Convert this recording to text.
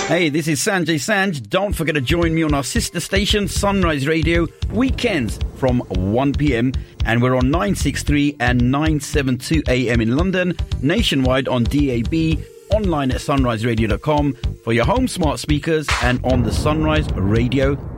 Hey, this is Sanjay Sanj. Don't forget to join me on our sister station, Sunrise Radio, weekends from 1 p.m. And we're on 963 and 972 a.m. in London, nationwide on DAB, online at sunriseradio.com, for your home smart speakers and on the Sunrise Radio